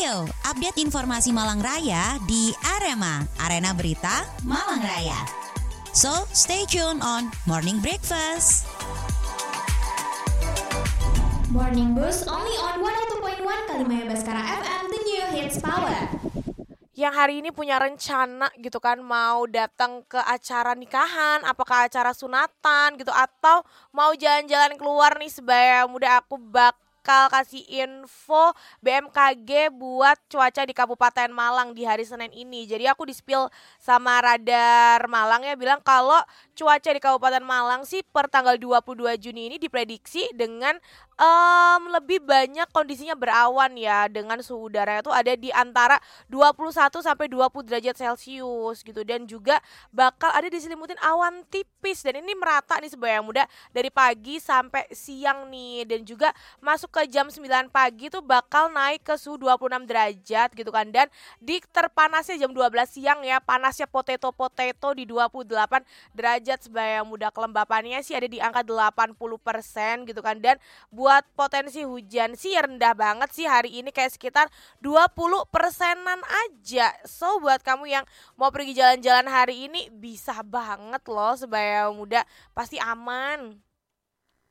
Ayo, update informasi Malang Raya di Arema, Arena Berita Malang Raya. So, stay tuned on Morning Breakfast. Morning Boost only on 102.1 Kalimaya Baskara FM, the new hits power. Yang hari ini punya rencana gitu kan, mau datang ke acara nikahan, apakah acara sunatan gitu, atau mau jalan-jalan keluar nih sebaya muda, aku bakal kasih info BMKG buat cuaca di Kabupaten Malang di hari Senin ini. Jadi aku di-spill sama Radar Malang ya, bilang kalau cuaca di Kabupaten Malang sih per tanggal 22 Juni ini diprediksi dengan lebih banyak kondisinya berawan ya, dengan suhu udara itu ada di antara 21 sampai 20 derajat Celcius gitu, dan juga bakal ada diselimutin awan tipis, dan ini merata nih sebaya muda dari pagi sampai siang nih, dan juga masuk ke jam 9 pagi tuh bakal naik ke suhu 26 derajat gitu kan, dan di terpanasnya jam 12 siang ya, panasnya potato di 28 derajat sebaya muda, kelembapannya sih ada di angka 80% gitu kan, dan buat potensi hujan sih rendah banget sih hari ini, kayak sekitar 20%-an aja. So buat kamu yang mau pergi jalan-jalan hari ini bisa banget loh sebaya muda, pasti aman.